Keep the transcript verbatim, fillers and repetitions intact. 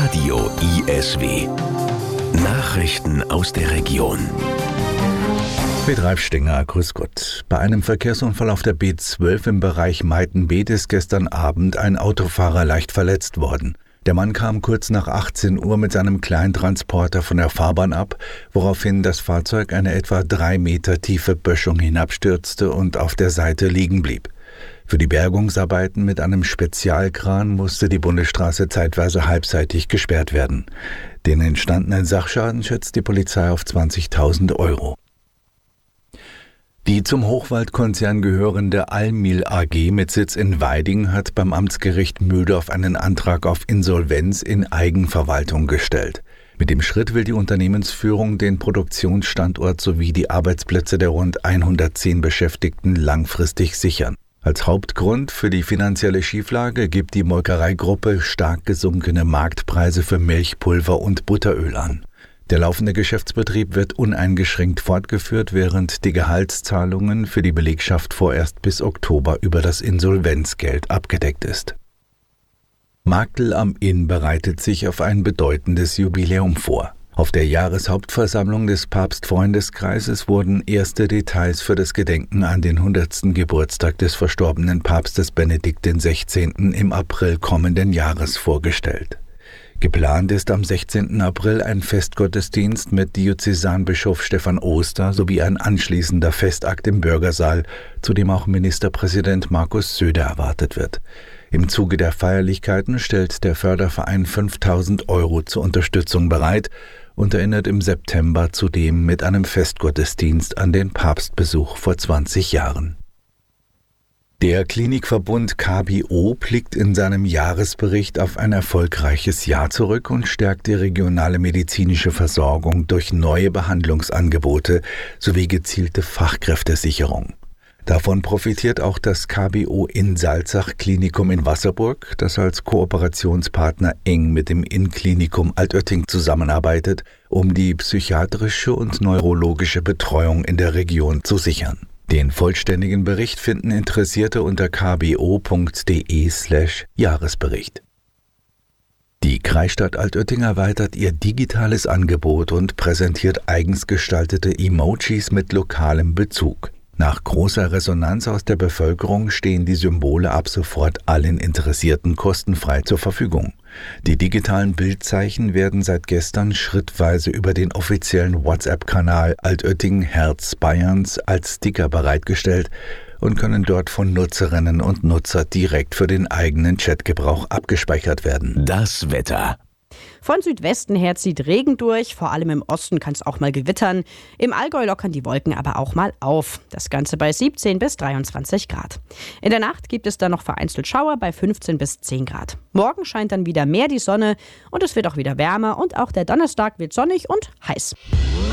Radio I S W. Nachrichten aus der Region. Mit Ralf Stinger, grüß Gott. Bei einem Verkehrsunfall auf der B zwölf im Bereich Meitenbeet ist gestern Abend ein Autofahrer leicht verletzt worden. Der Mann kam kurz nach achtzehn Uhr mit seinem Kleintransporter von der Fahrbahn ab, woraufhin das Fahrzeug eine etwa drei Meter tiefe Böschung hinabstürzte und auf der Seite liegen blieb. Für die Bergungsarbeiten mit einem Spezialkran musste die Bundesstraße zeitweise halbseitig gesperrt werden. Den entstandenen Sachschaden schätzt die Polizei auf zwanzigtausend Euro. Die zum Hochwald-Konzern gehörende Almil A G mit Sitz in Weiding hat beim Amtsgericht Mühldorf einen Antrag auf Insolvenz in Eigenverwaltung gestellt. Mit dem Schritt will die Unternehmensführung den Produktionsstandort sowie die Arbeitsplätze der rund hundertzehn Beschäftigten langfristig sichern. Als Hauptgrund für die finanzielle Schieflage gibt die Molkereigruppe stark gesunkene Marktpreise für Milchpulver und Butteröl an. Der laufende Geschäftsbetrieb wird uneingeschränkt fortgeführt, während die Gehaltszahlungen für die Belegschaft vorerst bis Oktober über das Insolvenzgeld abgedeckt ist. Marktl am Inn bereitet sich auf ein bedeutendes Jubiläum vor. Auf der Jahreshauptversammlung des Papstfreundeskreises wurden erste Details für das Gedenken an den hundertsten Geburtstag des verstorbenen Papstes Benedikt der Sechzehnte. Im April kommenden Jahres vorgestellt. Geplant ist am sechzehnten April ein Festgottesdienst mit Diözesanbischof Stefan Oster sowie ein anschließender Festakt im Bürgersaal, zu dem auch Ministerpräsident Markus Söder erwartet wird. Im Zuge der Feierlichkeiten stellt der Förderverein fünftausend Euro zur Unterstützung bereit und erinnert im September zudem mit einem Festgottesdienst an den Papstbesuch vor zwanzig Jahren. Der Klinikverbund K B O blickt in seinem Jahresbericht auf ein erfolgreiches Jahr zurück und stärkt die regionale medizinische Versorgung durch neue Behandlungsangebote sowie gezielte Fachkräftesicherung. Davon profitiert auch das K B O Insalzach Klinikum in Wasserburg, das als Kooperationspartner eng mit dem Innklinikum Altötting zusammenarbeitet, um die psychiatrische und neurologische Betreuung in der Region zu sichern. Den vollständigen Bericht finden Interessierte unter k b o punkt d e slash Jahresbericht. Die Kreisstadt Altötting erweitert ihr digitales Angebot und präsentiert eigens gestaltete Emojis mit lokalem Bezug. Nach großer Resonanz aus der Bevölkerung stehen die Symbole ab sofort allen Interessierten kostenfrei zur Verfügung. Die digitalen Bildzeichen werden seit gestern schrittweise über den offiziellen WhatsApp-Kanal Altötting Herz Bayerns als Sticker bereitgestellt und können dort von Nutzerinnen und Nutzer direkt für den eigenen Chatgebrauch abgespeichert werden. Das Wetter. Von Südwesten her zieht Regen durch, vor allem im Osten kann es auch mal gewittern. Im Allgäu lockern die Wolken aber auch mal auf. Das Ganze bei siebzehn bis dreiundzwanzig Grad. In der Nacht gibt es dann noch vereinzelt Schauer bei fünfzehn bis zehn Grad. Morgen scheint dann wieder mehr die Sonne und es wird auch wieder wärmer und auch der Donnerstag wird sonnig und heiß.